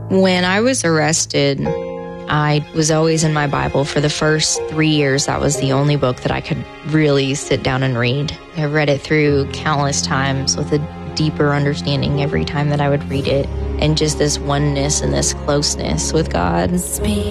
When I was arrested, I was always in my Bible. For the first 3 years, that was the only book that I could really sit down and read. I read it through countless times with a deeper understanding every time that I would read it, and just this oneness and this closeness with God. Speak.